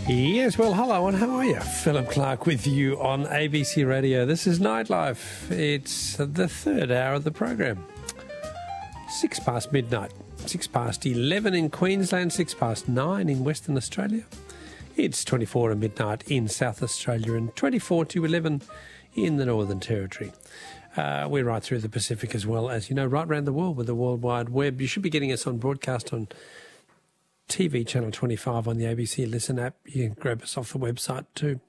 Yes, well, hello and how are you? Philip Clark with you on ABC Radio. This is Nightlife. It's the third hour of the program. 6 past midnight, 6 past 11 in Queensland, 6 past 9 in Western Australia. It's 24 to midnight in South Australia and 24 to 11 in the Northern Territory. We're right through the Pacific as well, as you know, right around the world with the World Wide Web. You should be getting us on broadcast on TV Channel 25 on the ABC Listen app. You can grab us off the website too,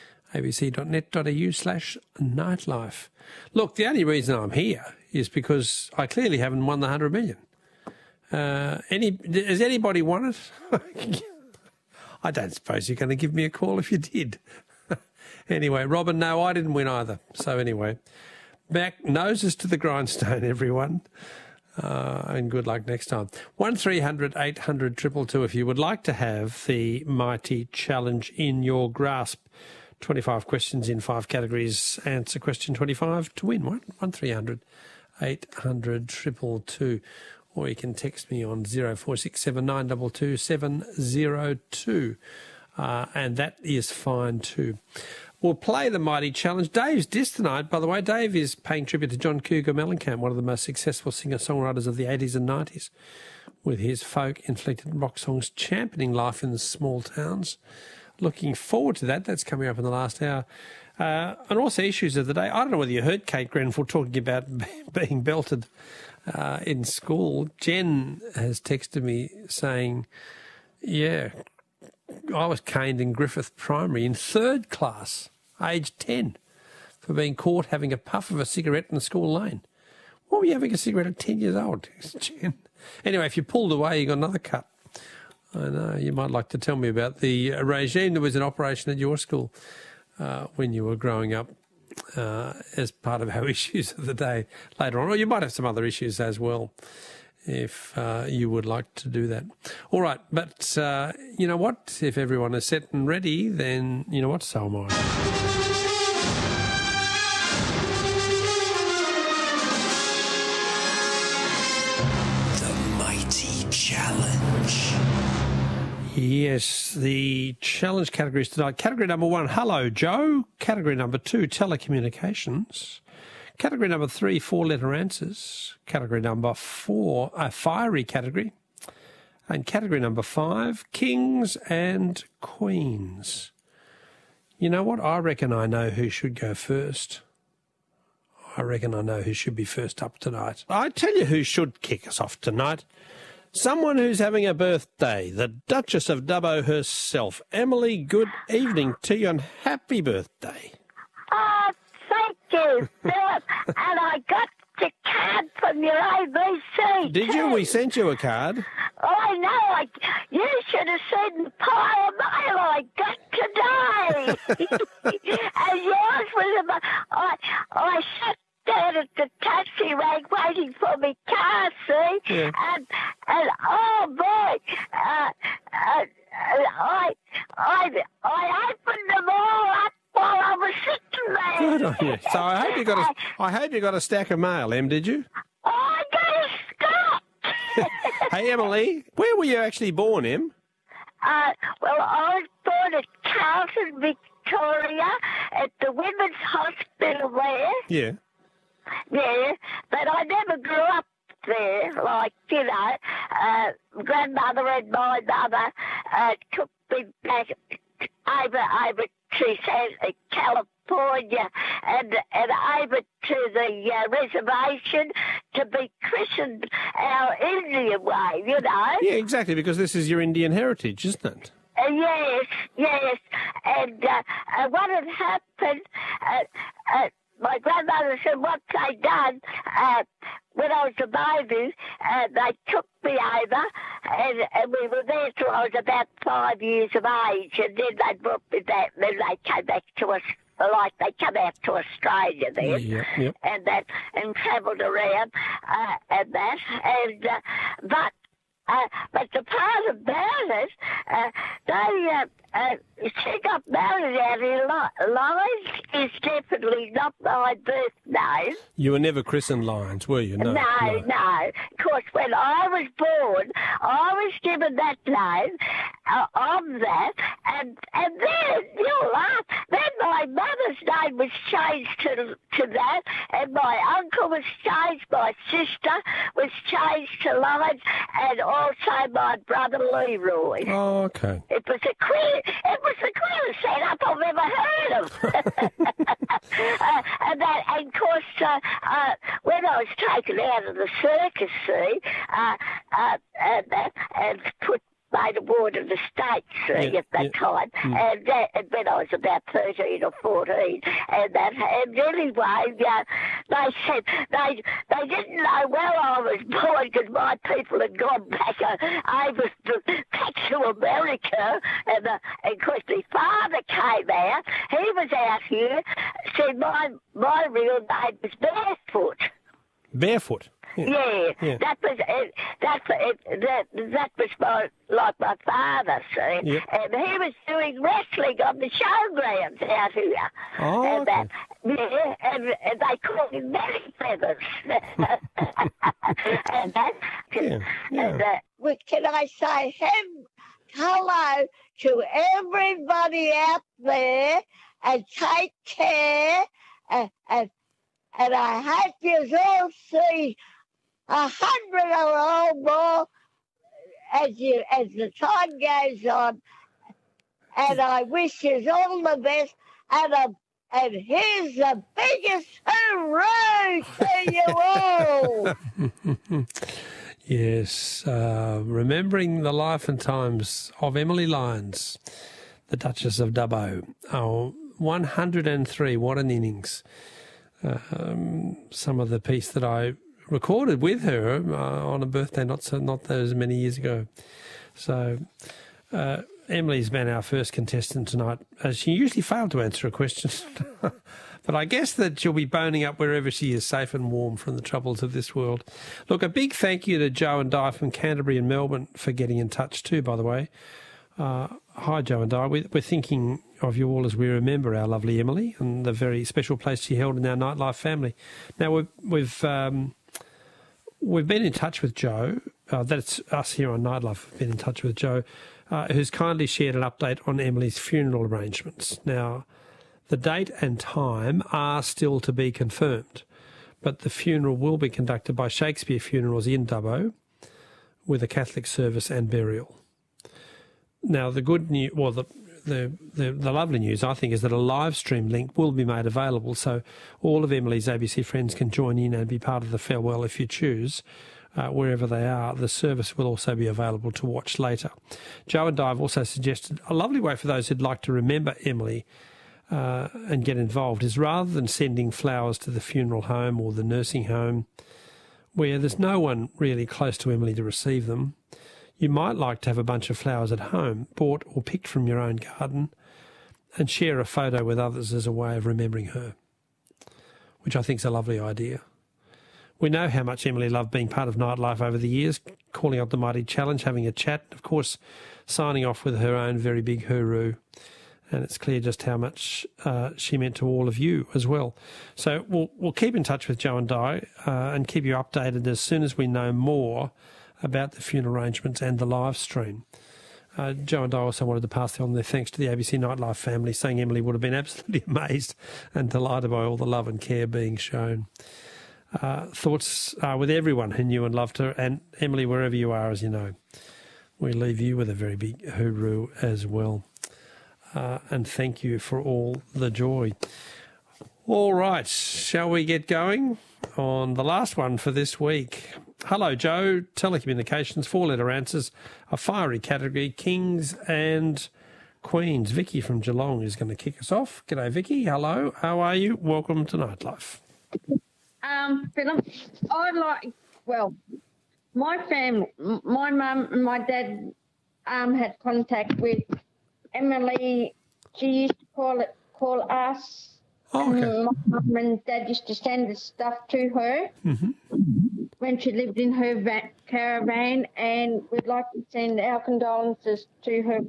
abc.net.au/nightlife. Look, the only reason I'm here is because I clearly haven't won the 100 million. Has anybody won it? I don't suppose you're going to give me a call if you did. Anyway, Robin, no, I didn't win either. So anyway, back noses to the grindstone, everyone. And good luck next time. 1300 800 222 if you would like to have the mighty challenge in your grasp. 25 questions in 5 categories. Answer question 25 to win. 1300 800 222. Or you can text me on 0467 922 702. And that is fine too. We'll play the mighty challenge. Dave's disc tonight, by the way. Dave is paying tribute to John Cougar Mellencamp, one of the most successful singer-songwriters of the 80s and 90s, with his folk-inflected rock songs championing life in the small towns. Looking forward to that. That's coming up in the last hour. And also issues of the day. I don't know whether you heard Kate Grenfell talking about being belted in school. Jen has texted me saying, yeah, I was caned in Griffith Primary in 3rd class, aged 10, for being caught having a puff of a cigarette in the school lane. Why were you having a cigarette at 10 years old, Jen? Anyway, if you pulled away, you got another cut. I know, you might like to tell me about the regime that was in operation at your school when you were growing up as part of our issues of the day later on. Or you might have some other issues as well, if you would like to do that. All right, but you know what? If everyone is set and ready, then you know what? So am I. The Mighty Challenge. Yes, the challenge categories tonight. Category number 1, Hello Joe. Category number 2, Telecommunications. Category number 3, 4-letter answers. Category number 4, a fiery category. And category number 5, kings and queens. You know what? I reckon I know who should go first. I reckon I know who should be first up tonight. I tell you who should kick us off tonight. Someone who's having a birthday, the Duchess of Dubbo herself. Emily, good evening to you and happy birthday. Thank you, Philip. And I got the card from your ABC. Did you? We sent you a card. I know. You should have seen the pile of mail I got today. And yours was about... I sat down at the taxi rank waiting for my car, see? Yeah. And oh, boy, I opened them all up while I was sitting there. Good on you. So I hope you got a stack of mail, Em, did you? I got a Scott. Hey, Emily, where were you actually born, Em? Well, I was born at Carlton, Victoria, at the Women's Hospital there. Yeah. Yeah, but I never grew up there, like, you know. Grandmother and my mother took me back over to California and over to the reservation to be christened our Indian way, you know. Yeah, exactly, because this is your Indian heritage, isn't it? Yes. And what had happened, my grandmother said what they done when I was a baby, they took me over and we were there till I was about 5 years of age, and then they brought me back, and then they came back to us, like they come out to Australia then, Yep. and travelled around and that, but the part about it, She got married out in Lyons is definitely not my birth name. You were never christened Lyons, were you? No. No. Of course, when I was born, I was given that name of that, and then, you'll laugh, then my mother's name was changed to that, and my uncle was changed, my sister was changed to Lyons, and also my brother Leroy. Oh, okay. It was the clearest setup I've ever heard of. And of course, when I was taken out of the circus, and put made a ward of the state at that time, and when I was about 13 or 14, and anyway, they said they didn't know where I was born because my people had gone back to America, and of course my father came out. He was out here. Said my real name was Barefoot. Barefoot. Yeah. That was like my father, see, and he was doing wrestling on the showgrounds out here. Oh, and and they called him Belly Feathers. Can I say hello to everybody out there, and take care, and I hope you all see 100 or more as the time goes on, and I wish you all the best, and here's the biggest hooray to you all. Yes, remembering the life and times of Emily Lyons, the Duchess of Dubbo. Oh, 103, what an innings. Some of the piece that I recorded with her on a birthday not those many years ago. So Emily's been our first contestant tonight. She usually failed to answer a question, but I guess that she'll be boning up wherever she is, safe and warm from the troubles of this world. Look, a big thank you to Joe and Di from Canterbury and Melbourne for getting in touch too, by the way. Hi, Joe and Di. We're thinking of you all as we remember our lovely Emily and the very special place she held in our nightlife family. Now, we've been in touch with Joe. That's us here on Nightlife. We've been in touch with Joe, who's kindly shared an update on Emily's funeral arrangements. Now, the date and time are still to be confirmed, but the funeral will be conducted by Shakespeare Funerals in Dubbo with a Catholic service and burial. Now, the good news, well, the lovely news, I think, is that a live stream link will be made available, so all of Emily's ABC friends can join in and be part of the farewell if you choose, wherever they are. The service will also be available to watch later. Joe and I have also suggested a lovely way for those who'd like to remember Emily and get involved is, rather than sending flowers to the funeral home or the nursing home, where there's no one really close to Emily to receive them, you might like to have a bunch of flowers at home, bought or picked from your own garden, and share a photo with others as a way of remembering her, which I think is a lovely idea. We know how much Emily loved being part of Nightlife over the years, calling out the Mighty Challenge, having a chat, of course, signing off with her own very big hooroo. And it's clear just how much she meant to all of you as well. So we'll keep in touch with Joe and Di and keep you updated as soon as we know more about the funeral arrangements and the live stream. Joe and I also wanted to pass on their thanks to the ABC Nightlife family, saying Emily would have been absolutely amazed and delighted by all the love and care being shown. Thoughts are with everyone who knew and loved her, and Emily, wherever you are, as you know, we leave you with a very big hooroo as well. And thank you for all the joy. All right, shall we get going on the last one for this week? Hello, Joe. Telecommunications, 4-letter answers, a fiery category, kings and queens. Vicky from Geelong is going to kick us off. G'day, Vicky. Hello. How are you? Welcome to Nightlife. Philip, my family, my mum and my dad had contact with Emily. She used to call us. Oh, okay. And my mum and dad used to send the stuff to her. Mm-hmm. when she lived in her caravan, and we'd like to send our condolences to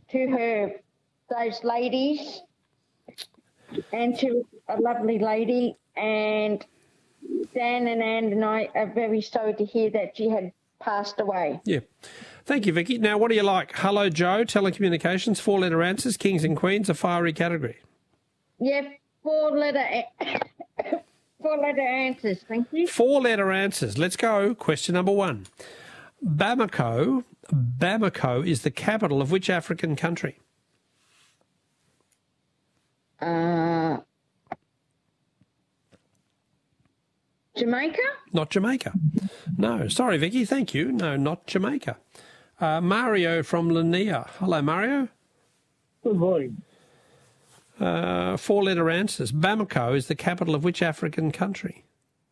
those ladies. And she was a lovely lady, and Dan and Anne and I are very sorry to hear that she had passed away. Yeah. Thank you, Vicky. Now, what do you like? Hello, Joe, telecommunications, 4-letter answers, kings and queens, a fiery category. Yeah, 4-letter answers, thank you. 4-letter answers. Let's go. Question number 1. Bamako is the capital of which African country? Jamaica? Not Jamaica. No. Sorry, Vicky. Thank you. No, not Jamaica. Mario from Lanier. Hello, Mario. Good morning. 4-letter answers. Bamako is the capital of which African country?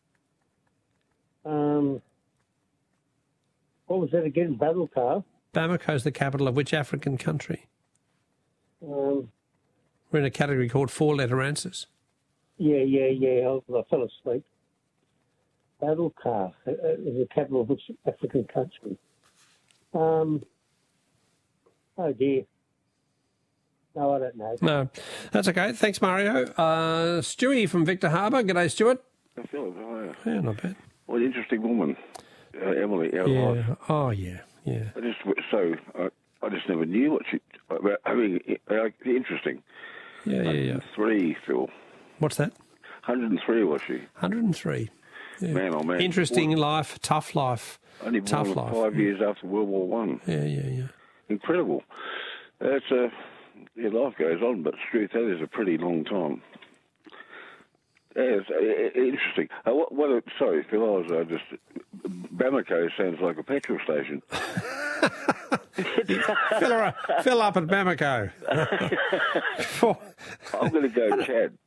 What was that again? Bamako? Bamako is the capital of which African country? We're in a category called 4-letter answers. Yeah. I fell asleep. Bamako is the capital of which African country? Oh dear. No, I don't know. No, that's okay. Thanks, Mario. Stewie from Victor Harbour. G'day, Stuart. Philip, how are you? Yeah, not bad. What an interesting woman, Emily, our life. Yeah. Oh, yeah. I just never knew what she. I mean, interesting. Yeah. 103, Phil. What's that? 103 was she? 103. Yeah. Man, oh man. Interesting life, tough life. Only tough born life. 5 years after World War One. Yeah. Incredible. Life goes on, but truth, that is a pretty long time. Yeah, it's interesting. Sorry, Phil, I was Bamako sounds like a petrol station. Fill up at Bamako. I'm going to go Chad.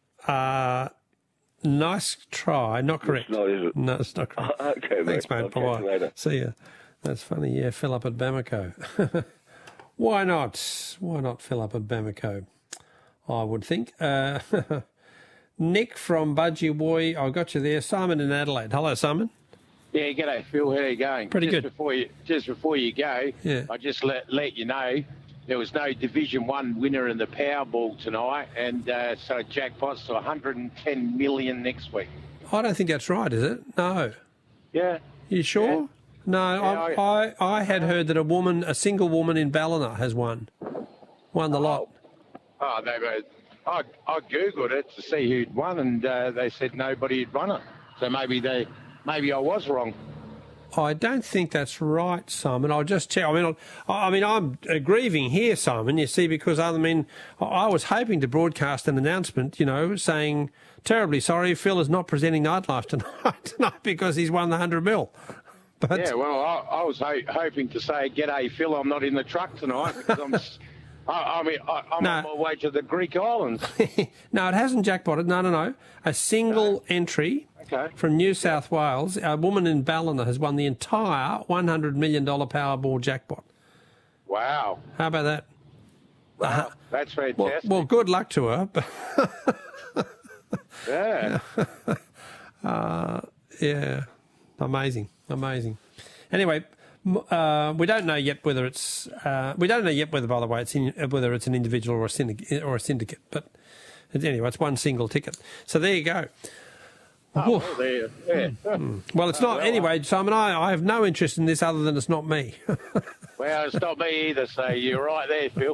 Nice try. Not correct. It's not, is it? No, it's not correct. Okay, Thanks, mate. I'll catch you later. See ya. That's funny. Yeah, fill up at Bamako. Why not? Why not fill up at Bamako? I would think. Nick from Budgie Boy, I got you there. Simon in Adelaide. Hello, Simon. Yeah, g'day, Phil. How are you going? Pretty good. Before you go, yeah. I just let you know there was no Division 1 winner in the Powerball tonight, and so jackpot's to 110 million next week. I don't think that's right, is it? No. Yeah. You sure? Yeah. No, Yeah, I had heard that a single woman in Ballina has won the lot. Oh, I googled it to see who'd won, and they said nobody had won it. So maybe I was wrong. I don't think that's right, Simon. I'll just check. I'm grieving here, Simon. You see, because I was hoping to broadcast an announcement, saying terribly sorry, Phil is not presenting Nightlife tonight because he's won the 100 mil. But yeah, well, I was hoping to say, "G'day, Phil. I'm not in the truck tonight because I'm on my way to the Greek islands." No, it hasn't jackpotted. No. A single entry from New South Wales. A woman in Ballina has won the entire $100 million Powerball jackpot. Wow. How about that? Wow, that's fantastic. Well, good luck to her. Yeah. Yeah. Amazing. Anyway, we don't know yet whether it's. We don't know yet whether, by the way, whether it's an individual or a syndicate. But anyway, it's one single ticket. So there you go. Oh, well, there. Yeah. Well, it's not. Anyway, Simon, I have no interest in this other than it's not me. Well, it's not me either. So you're right there, Phil.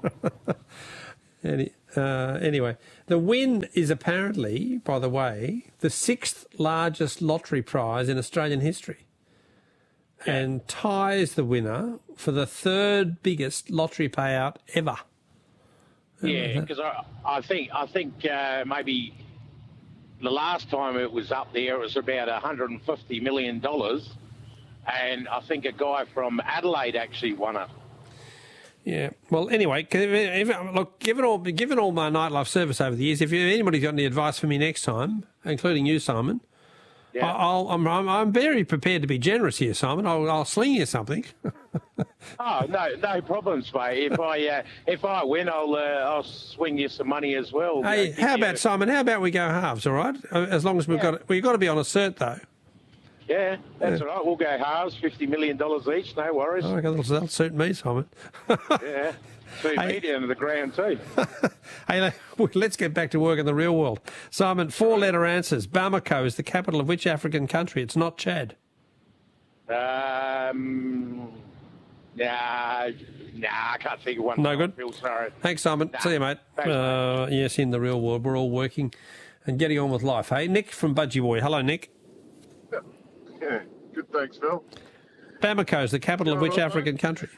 Anyway, the win is apparently, by the way, the 6th largest lottery prize in Australian history. And ties the winner for the 3rd biggest lottery payout ever. Yeah, because I think maybe the last time it was up there, it was about $150 million, and I think a guy from Adelaide actually won it. Yeah. Well, anyway, look, given all my nightlife service over the years, if anybody's got any advice for me next time, including you, Simon. Yeah. I'm very prepared to be generous here, Simon. I'll sling you something. Oh, no problems, mate. If I win, I'll swing you some money as well. Hey, Simon? How about we go halves? All right, as long as we've got to be on a cert though. Yeah, that's all right. We'll go halves, $50 million each, no worries. Oh, okay, that'll suit me, Simon. Yeah, suit me down to the ground too. Hey, let's get back to work in the real world. Simon, 4-letter answers. Bamako is the capital of which African country? It's not Chad. Nah, I can't think of one. No good? Phil, sorry. Thanks, Simon. See you, mate. Thanks, yes, in the real world, we're all working and getting on with life. Hey, Nick from Budgie Boy. Hello, Nick. Yeah, good, thanks, Phil. Bamako is the capital of which African country?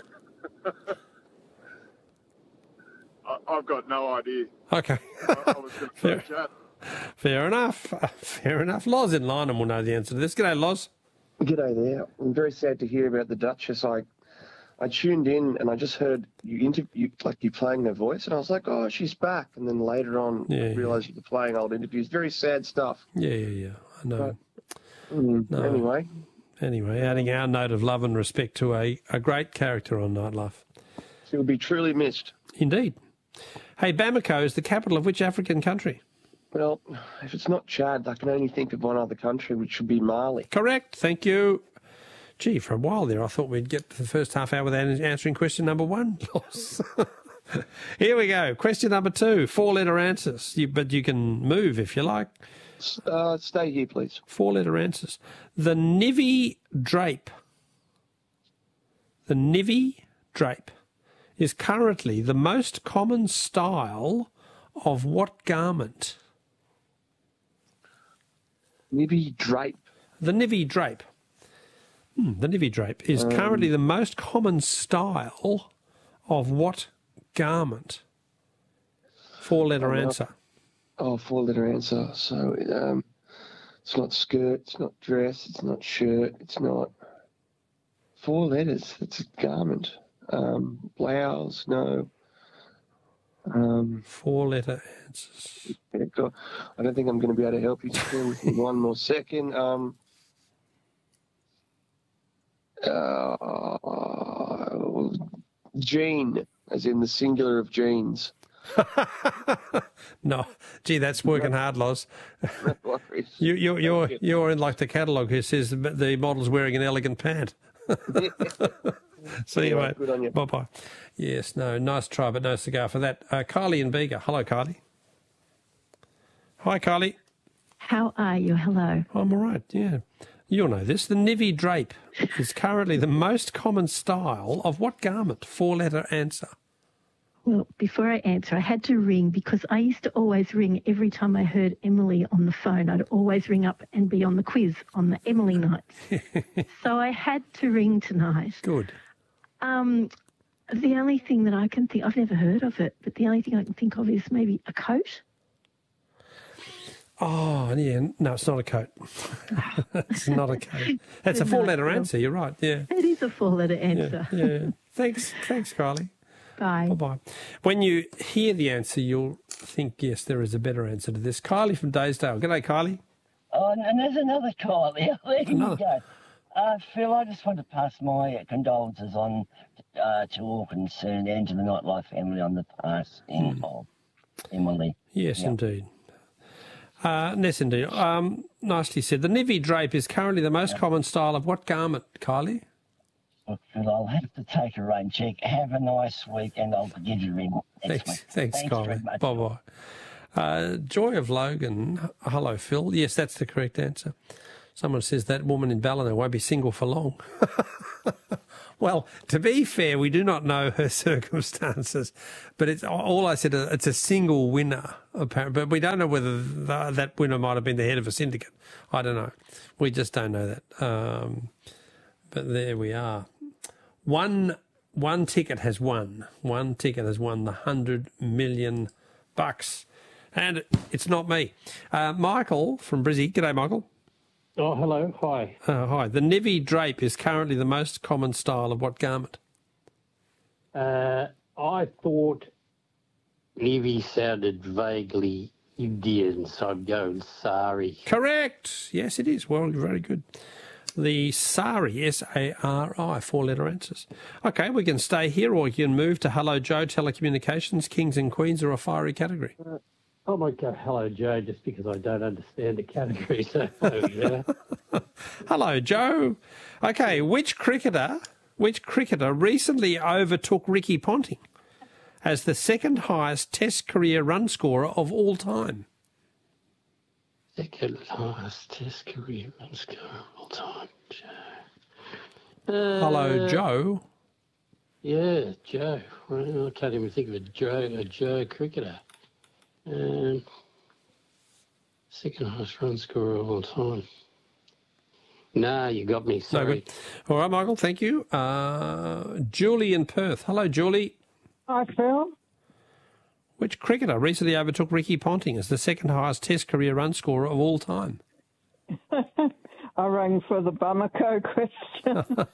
I've got no idea. Okay. I was going to say Chad. Fair enough. Fair enough. Loz in Lynham will know the answer to this. G'day, Loz. G'day there. I'm very sad to hear about the Duchess. I tuned in and I just heard you playing her voice, and I was like, oh, she's back. And then later on, I realised you were playing old interviews. Very sad stuff. Yeah. I know. No. Anyway, adding our note of love and respect to a great character on Nightlife. She will be truly missed. Indeed. Hey, Bamako is the capital of which African country? Well, if it's not Chad, I can only think of one other country, which would be Mali. Correct. Thank you. Gee, for a while there, I thought we'd get to the first half hour without answering question number 1. Here we go. Question number 2. 4-letter answers, but you can move if you like. Stay here, please. 4-letter answers. The Nivy drape. The Nivy drape is currently the most common style of what garment? Nivy drape. The Nivy drape. The Nivy drape is currently the most common style of what garment? 4-letter answer. Oh, 4-letter answer. So it's not skirt, it's not dress, it's not shirt, it's not 4 letters. It's a garment. Blouse, no. 4-letter answers. I don't think I'm going to be able to help you. Just bear with me one more second. Jean, as in the singular of jeans. No, gee, that's working hard, Loz. No worries. You're in like the catalogue who says the model's wearing an elegant pant. See you, mate. Good on you. Bye-bye. Yes, no, nice try, but no cigar for that. Kylie in Bega. Hello, Kylie. Hi, Kylie. How are you? Hello. I'm all right, yeah. You'll know this. The Nivy drape is currently the most common style of what garment? 4-letter answer. Well, before I answer, I had to ring because I used to always ring every time I heard Emily on the phone. I'd always ring up and be on the quiz on the Emily nights. So I had to ring tonight. Good. The only thing that I can think, I've never heard of it, but the only thing I can think of is maybe a coat. Oh, yeah. No, it's not a coat. It's not a coat. That's a 4-letter answer. You're right. Yeah. It is a 4-letter answer. Yeah. Thanks, Kylie. Bye. Bye-bye. When you hear the answer, you'll think, yes, there is a better answer to this. Kylie from Daysdale. G'day, Kylie. Oh, and there's another Kylie. There you go. Phil, I just want to pass my condolences on to all concerned and to the Nightlife family on the passing of Emily. Yes, indeed. Yes, indeed. Nicely said. The Nivy drape is currently the most common style of what garment, Kylie? Look, Phil, I'll have to take a rain check. Have a nice week, and I'll give you a ring next week. Thanks, Kylie. Bye-bye. Joy of Logan. Hello, Phil. Yes, that's the correct answer. Someone says that woman in Ballina won't be single for long. Well, to be fair, we do not know her circumstances, but it's all I said. It's a single winner, apparently, but we don't know whether that winner might have been the head of a syndicate. I don't know. We just don't know that. But there we are. One ticket has won. One ticket has won the $100 million, and it's not me. Michael from Brizzy. G'day, Michael. Oh, hello. Hi. Hi. The Nivy drape is currently the most common style of what garment? I thought Nivy sounded vaguely Indian, so I'm going sari. Correct. Yes, it is. Well, very good. The sari, S-A-R-I, 4-letter answers. Okay, we can stay here or we can move to Hello Joe Telecommunications, Kings and Queens, or a fiery category. I might go hello, Joe, just because I don't understand the category. So, hello, Joe. Hello, Joe. Okay, which cricketer recently overtook Ricky Ponting as the second highest Test career run scorer of all time? Second highest Test career run scorer of all time, Joe. Hello, Joe. Yeah, Joe. Well, I can't even think of a Joe cricketer. Second highest run scorer of all time. No, you got me. Sorry. No good. All right, Michael, thank you. Julie in Perth. Hello, Julie. Hi, Phil. Which cricketer recently overtook Ricky Ponting as the second highest Test career run scorer of all time? I rang for the Bamako question.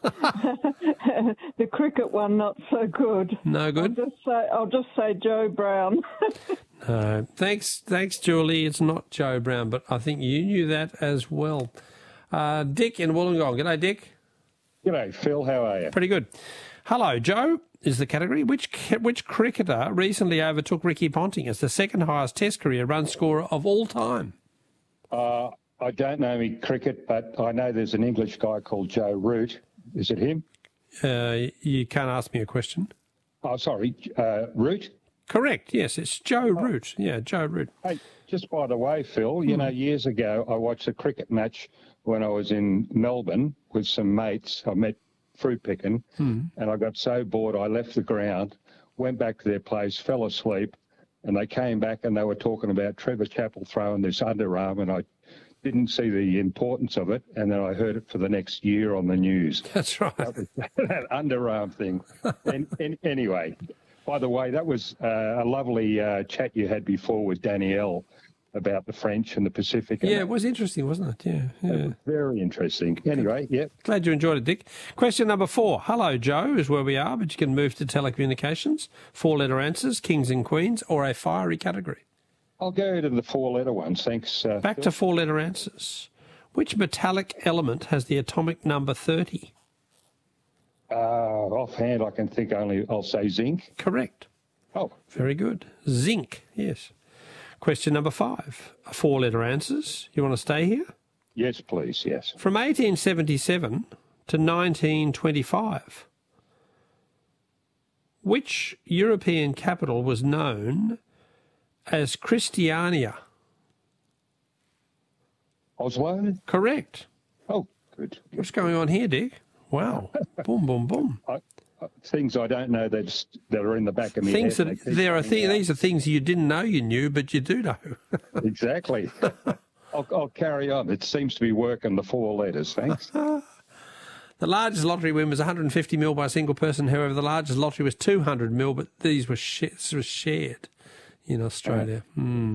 The cricket one, not so good. No good? I'll just say Joe Brown. No. Thanks, Julie. It's not Joe Brown, but I think you knew that as well. Dick in Wollongong. G'day, Dick. G'day, Phil. How are you? Pretty good. Hello, Joe is the category. Which cricketer recently overtook Ricky Ponting as the second highest Test career run scorer of all time? I don't know any cricket, but I know there's an English guy called Joe Root. Is it him? You can't ask me a question. Oh, sorry, Root? Correct, yes, it's Joe Root. Yeah, Joe Root. Hey, just by the way, Phil, you know, years ago I watched a cricket match when I was in Melbourne with some mates. I met fruit picking, and I got so bored I left the ground, went back to their place, fell asleep, and they came back and they were talking about Trevor Chappell throwing this underarm, and I didn't see the importance of it, and then I heard it for the next year on the news. That's right. That underarm thing. Anyway, by the way, that was a lovely chat you had before with Danielle about the French and the Pacific. Yeah, it was interesting, wasn't it? Yeah. Very interesting. Anyway, yeah. Glad you enjoyed it, Dick. Question number 4. Hello, Joe, is where we are, but you can move to telecommunications. 4-letter answers, kings and queens, or a fiery category. I'll go to the 4-letter ones, thanks. Back to 4-letter answers. Which metallic element has the atomic number 30? Offhand, I can think only, I'll say zinc. Correct. Oh. Very good. Zinc, yes. Question number 5. 4-letter answers. You want to stay here? Yes, please, yes. From 1877 to 1925, which European capital was known as Christiania? Oslo? Correct. Oh, good. What's going on here, Dick? Wow. Boom, boom, boom. Things I don't know that are in the back of my things head. These are things you didn't know you knew, but you do know. Exactly. I'll carry on. It seems to be working, the 4 letters. Thanks. The largest lottery win was 150 mil by a single person. However, the largest lottery was 200 mil, but these were shared in Australia.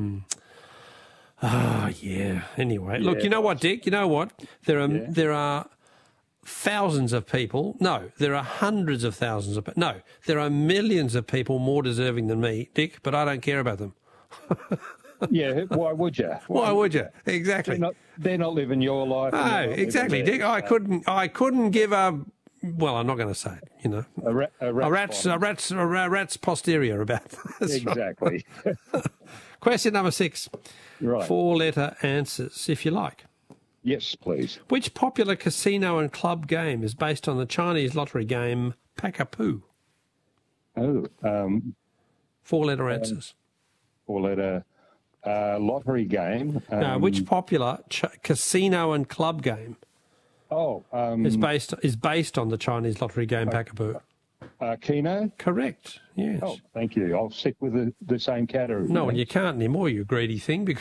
Yeah. Anyway, look, you know what, Dick? You know what? There are thousands of people. No, there are hundreds of thousands of. No, there are millions of people more deserving than me, Dick. But I don't care about them. Yeah, why would you? Why would you? Exactly. They're not living your life. No, exactly, Dick. I couldn't give a. Well, I'm not going to say it. You know, a rat's posterior about this. Exactly. Question number 6. Right. 4-letter answers, if you like. Yes, please. Which popular casino and club game is based on the Chinese lottery game Pakapoo? Oh. 4-letter answers. 4-letter lottery game. No, which popular casino and club game? Is based on the Chinese lottery game Pakapoo. Keno? Correct, yes. Oh, thank you. I'll stick with the same category. No, and you can't anymore, you greedy thing, because